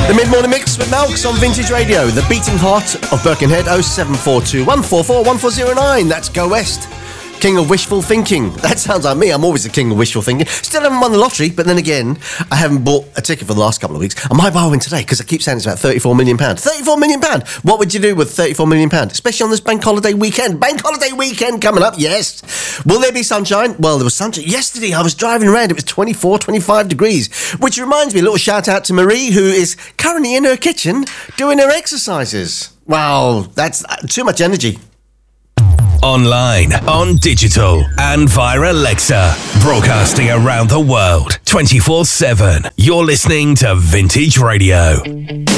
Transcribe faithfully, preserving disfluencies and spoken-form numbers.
The Mid-Morning Mix with Malks on Vintage Radio. The beating heart of Birkenhead. Oh seven four two, one four four, one four oh nine. That's Go West. King of wishful thinking. That sounds like me. I'm always the king of wishful thinking. Still haven't won the lottery, but then again, I haven't bought a ticket for the last couple of weeks. I might buy one today because I keep saying it's about thirty-four million pounds. thirty-four million pounds! What would you do with thirty-four million pounds? Especially on this bank holiday weekend. Bank holiday weekend coming up, yes. Will there be sunshine? Well, there was sunshine. Yesterday, I was driving around. It was twenty-four, twenty-five degrees, which reminds me, a little shout out to Marie, who is currently in her kitchen doing her exercises. Wow, that's too much energy. Online, on digital, and via Alexa. Broadcasting around the world, twenty-four seven. You're listening to Vintage Radio.